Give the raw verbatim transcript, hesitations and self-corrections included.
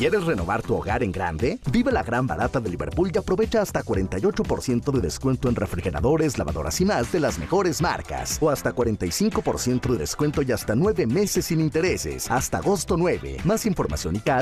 ¿Quieres renovar tu hogar en grande? Vive la gran barata de Liverpool y aprovecha hasta cuarenta y ocho por ciento de descuento en refrigeradores, lavadoras y más de las mejores marcas. O hasta cuarenta y cinco por ciento de descuento y hasta nueve meses sin intereses. Hasta agosto nueve. Más información y